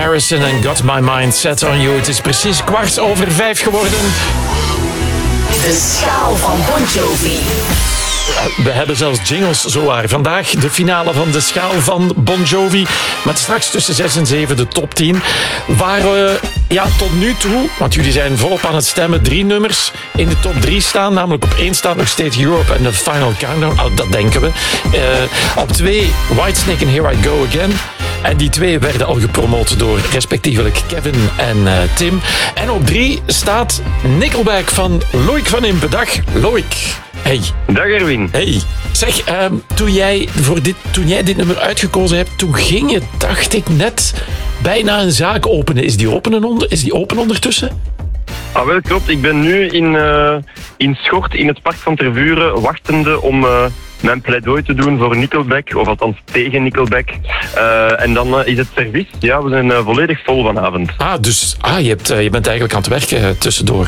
Harrison en Got My Mind Set On You. Het is precies 5:15 geworden. De schaal van Bon Jovi. We hebben zelfs jingles zowaar. Vandaag de finale van de schaal van Bon Jovi. Met straks tussen 6 en 7 de top 10. Waar we tot nu toe, want jullie zijn volop aan het stemmen, 3 nummers in de top 3 staan. Namelijk op 1 staat nog steeds Europe en The Final Countdown. Oh, dat denken we. Op 2 Whitesnake en Here I Go Again. En die 2 werden al gepromoot door respectievelijk Kevin en Tim. En op 3 staat Nickelback van Loïc van Impe. Dag, Loïc. Hey. Dag Erwin. Hey. Zeg, toen jij dit nummer uitgekozen hebt, toen ging je, dacht ik, net bijna een zaak openen. Is die open ondertussen? Ah, wel klopt. Ik ben nu in Schort in het park van Tervuren wachtende om mijn pleidooi te doen voor Nickelback, of althans tegen Nickelback. En dan is het servies. Ja, we zijn volledig vol vanavond. Dus je bent eigenlijk aan het werken tussendoor.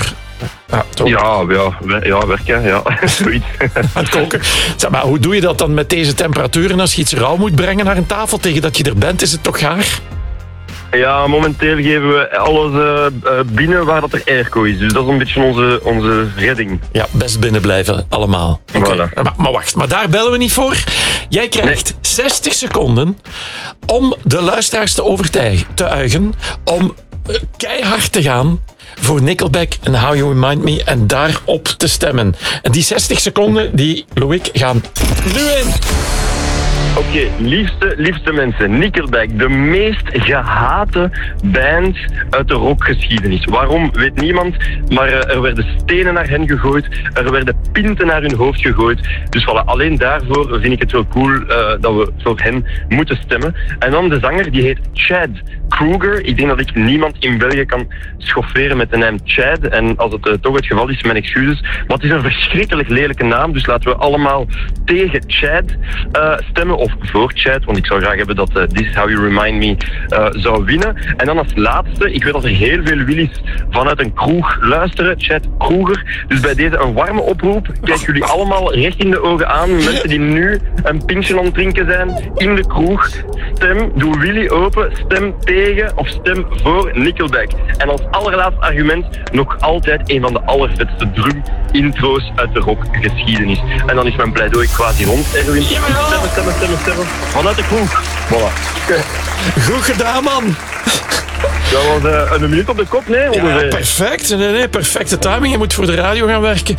Werken, ja. Zoiets. Aan het koken. Zeg maar, hoe doe je dat dan met deze temperaturen als je iets rauw moet brengen naar een tafel? Tegen dat je er bent, is het toch gaar? Ja, momenteel geven we alles binnen waar dat er airco is. Dus dat is een beetje onze redding. Ja, best binnen blijven, allemaal. Okay. Voilà. Maar wacht, maar daar bellen we niet voor. Jij krijgt 60 seconden om de luisteraars te overtuigen om keihard te gaan voor Nickelback en How You Remind Me en daarop te stemmen. En die 60 seconden, die, Loïc, gaan nu in. Oké, liefste mensen. Nickelback, de meest gehate band uit de rockgeschiedenis. Waarom, weet niemand. Maar er werden stenen naar hen gegooid. Er werden pinten naar hun hoofd gegooid. Dus voilà, alleen daarvoor vind ik het wel cool dat we voor hen moeten stemmen. En dan de zanger, die heet Chad Kroeger. Ik denk dat ik niemand in België kan schofferen met de naam Chad. En als het toch het geval is, mijn excuses. Maar het is een verschrikkelijk lelijke naam. Dus laten we allemaal tegen Chad stemmen. Of voor Chad, want ik zou graag hebben dat This Is How You Remind Me zou winnen. En dan als laatste, ik weet dat er heel veel Willys vanuit een kroeg luisteren. Chad Kroeger. Dus bij deze een warme oproep. Kijk jullie allemaal recht in de ogen aan. Mensen die nu een pintje aan het drinken zijn in de kroeg. Stem, doe Willy open. Stem tegen of stem voor Nickelback. En als allerlaatste argument nog altijd een van de allervetste drum-intro's uit de rockgeschiedenis. En dan is mijn pleidooi quasi rond, Erwin. Stemmen. Vanuit de kroeg. Voilà. Goed gedaan, man. Dat was een minuut op de kop, nee? Ja, perfect. Nee, perfecte timing. Je moet voor de radio gaan werken.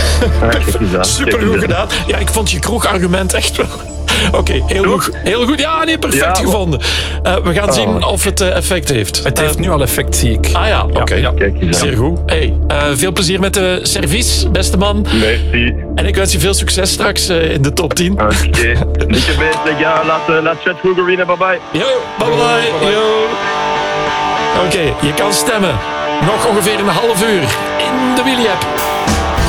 Super goed gedaan. Ja, ik vond je kroegargument echt wel... Oké, heel goed. Ja, nee, perfect gevonden. We gaan zien of het effect heeft. Het heeft nu al effect, zie ik. Ah ja, oké. Ja. Zeer goed. Hey, veel plezier met de service, beste man. Merci. En ik wens je veel succes straks in de top 10. Oké. Dikke beest, les gars. Laat Chad Kroeger winnen. Bye-bye. Yo, bye-bye. Yo. Oké, je kan stemmen. Nog ongeveer een half uur in de Willy-app.